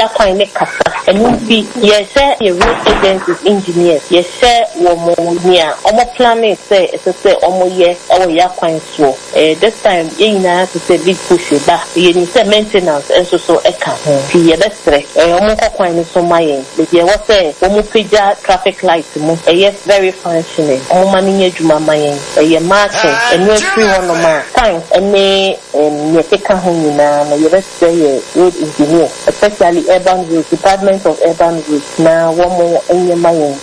yakwan ne kasa enu bi ye say ye road agencies engineers ye say wo mo nia omo planning say say omo ye e yakwan so this time ye na to say big push ba ye ni say maintenance enso so eka ti ye bestre omo kokwan ni so mayen be ye wo say omo pija traffic lights mo yes very functioning omo mani nye juma mayen ye marking enu free one no ma time ene ye teka ho nyina na ye bestre ye road engineer especially urban roads department of urban roads na womo enye mayen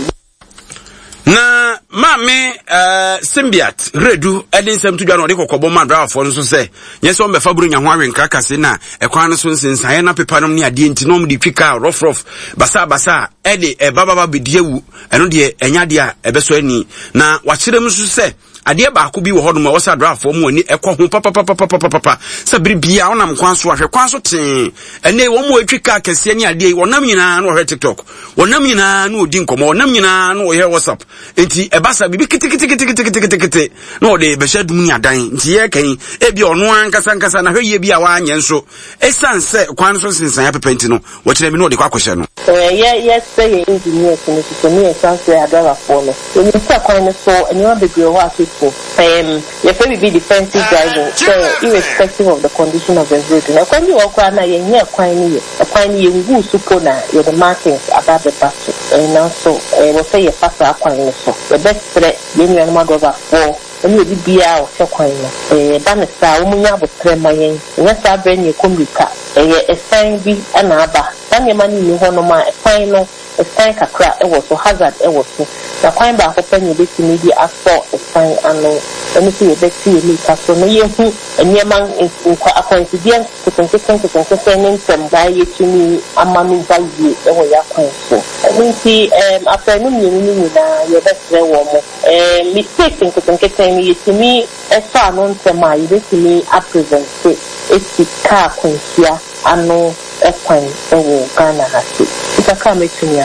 na mame Simbiat redu edin sem tudwa no de kokobo madra afo no so se nyese on be faburu nya ho awenka kase na ekwan no so nsensan na pepa nom ne ade enti nom de twika rough basa ede baba bediewu eno de enyade a ebeso ani na wakyerem so se ade ba ko bi wo hodom wo sa drafo mu ani ekọ ho papa sa biribia wonam kwan so ahwe kwan so ten ene wo mu atwika kase ani ade wonam nyina no hwe TikTok wonam nyina no odi nkomo wonam nyina no hwe WhatsApp enti ebasa bibi kiti no de be shadum ni adan enti ye kan e bi ono ankasa na hwe ye bi a wa anye nso esanse kwan so sensan ya pepenti no wo kire mi no de kwa kwhye no yes say engineer so me esanse adara for no ni sa kwan so anyone be go wa people you probably be defensive driving so irrespective of the condition of the road na kwan ni wo kwa na ye nya kwan ni ye ngu supo na ye the markings about the pass now so we say ye pass akwan ni so the best threat ye ni no madova for any bia o se kwan no ba na sa wo munya abotre mayen nya sa bre ni komika e sign bi na aba dan ye mani ni ho no ma sign no sign kakra e wo so hazard e wo so na kwan ba ko pani be ti media aso sign ano eni si be ti ni ka so no ye hu enye man kwa coincidence to consistent ntem ba ye ti ni amanu ba ye e wo ya kwan so eni si after no ni na ye be tre wo mo mistake in consistent ye ti mi e so no ntem ma ye ti ni a present eti ka kwansia ano ekwan ewo Ghana hasi itaka metunia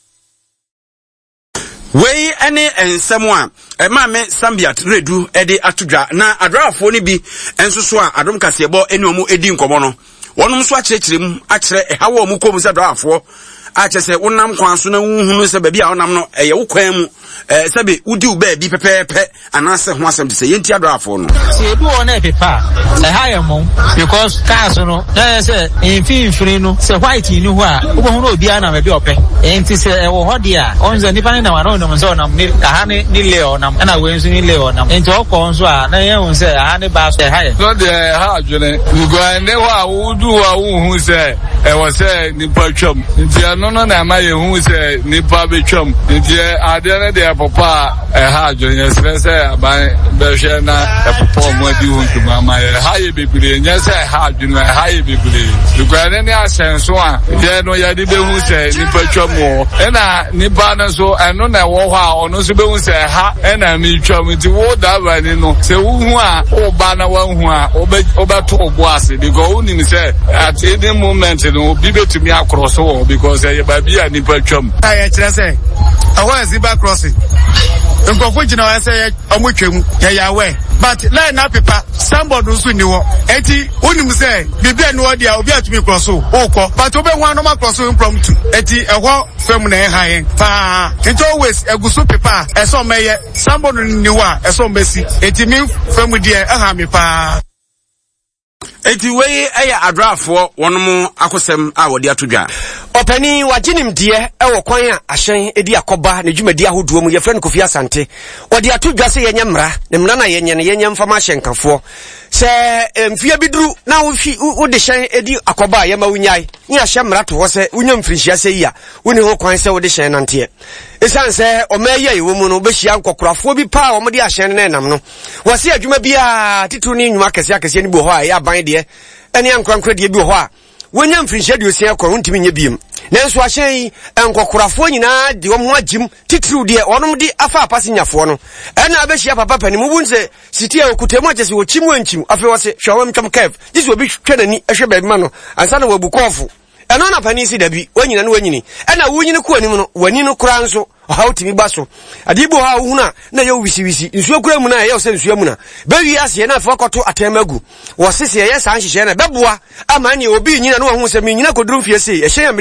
wei ene ensemo a mame Simbiat redu ede atudwa na adrafo ni bi ensoso a adom kasebo ene omo edi nkomo no wonum so akyerɛkyerɛm akyerɛ ehawo omo kom se adrafo akyese wonam kwan so na wuhunu se baabi a wonam no eye wo kwan mu sebe udi u baabi pepepe anase ho asem de se yenti adrafo no se edu on e pepa hayemo because cars no na se infini no se white ni ho a wo ho no obi ana baabi ope enti se e wo ho de a onze nipa na wano no so na ni aha ni leo na na we nso ni leo na enti okọ nso a na ye hu se aha ni ba so haye so de ha adwene ugo ene ho a wo du a wo hu se e wo se nipa twam enti no na ma ye hu se nipa be twam enti ade na de papa ha adwene se aban be hwe na papa mo di hu ntuma ma ye ha ye bebire nya se ha adwene ha ye bebire ugo ene ni asenso a de no ya di be hu se nipa twam o ena nipa na so eno na wo ho a ono so be hu se ha ena mi twam nti wo da ba ni no se wo hu a wo ba na wa hu a obeto obo ase because uni ni se at any moment no bi betumi across wo because ye ba bia nipa twam aye kire se awo ziba crossing nkofo jina wa se omutwam ya we but line na paper somebody nso ni wo enti unim se bibia ni wo dia obi atumi cross wo ko but obe hu anoma cross impromptu enti eho fam na ha yen pa enti always egusu paper eso meye somebody ni wa eso mbesi enti mi fam dia aha mi pa eti wei eya adrafo wonom akosem a wodi atodwa opani waginim de ewo kwan a ahyen edi akoba na dwumadi ahoduo mu ye friend Kofi Asante wodi atodwa se yenye mra ne mra na yenye mfama hyenkafo se mfia biduru na wo de hyen edi akoba ye ma wunyai ni ahye mra to ho se wunya mfirihia se yi a woni ho kwan se wo de hyen nante esanse o meye iwo mu no behia nkokorafo bi pa o mo de ahyen na enam no wose adwuma bia tituru ni nwuma kese ni bo ho a ya ban de ene ankrankra de bi ho a wonya mfirihia de osia kwa wontimi nya biem nanso ahyen nkokorafo nyina de wo ho agim tituru de onom de afa apasinyafo no ena abehia papa panimu bunse sitia okutemu agese wo chimu anchim afi wose hwawam twam kev disi obi hwenani ehwe ba ma no ansa na wabukofu eno na panisi dabi wanyina no wanyini ena wunyini ko anim no wani no kura nso hawtimi baso adibo ha huna na ye wisi nsuo kura mu na ye se nsuo mu na bewi ase na afa koto atemagu wo sese ye san hihye na beboa ama ne obi nyina no ho se mi nyina koduru fie se ye hye